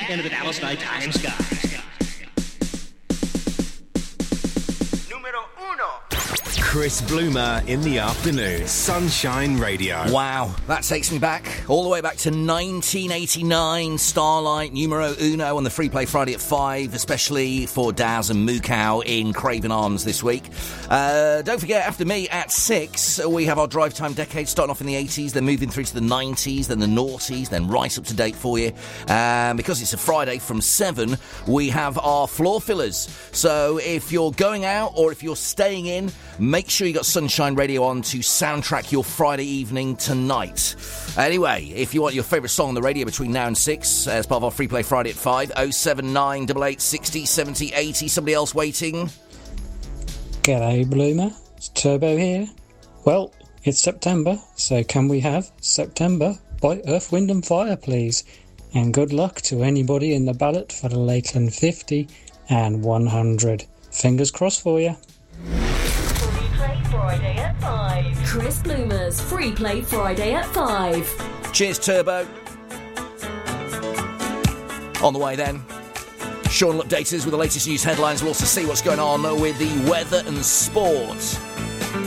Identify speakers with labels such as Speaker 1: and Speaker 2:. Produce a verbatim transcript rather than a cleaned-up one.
Speaker 1: into the Dallas nighttime sky.
Speaker 2: Numero uno.
Speaker 3: Chris Bloomer in the afternoon. Sunshine Radio.
Speaker 4: Wow, that takes me back, all the way back to nineteen eighty-nine. Starlight, numero uno on the Free Play Friday at five, especially for Daz and Mukau in Craven Arms this week. Uh, don't forget, after me at six, we have our drive time decade starting off in the eighties, then moving through to the nineties, then the noughties, then right up to date for you. Um, because it's a Friday from seven, we have our floor fillers. So if you're going out or if you're staying in, make sure you got Sunshine Radio on to soundtrack your Friday evening tonight. Anyway, if you want your favourite song on the radio between now and six, as part of our Free Play Friday at five, oh seven nine eight eight sixty seventy eighty. Somebody else waiting?
Speaker 5: G'day, Bloomer. It's Turbo here. Well, it's September, so can we have September by Earth, Wind and Fire, please? And good luck to anybody in the ballot for the Lakeland fifty and one hundred. Fingers crossed for you.
Speaker 6: Friday at five. Chris Bloomer's Free Play Friday at five.
Speaker 4: Cheers, Turbo. On the way then, Sean will update us with the latest news headlines. We'll also see what's going on with the weather and sport.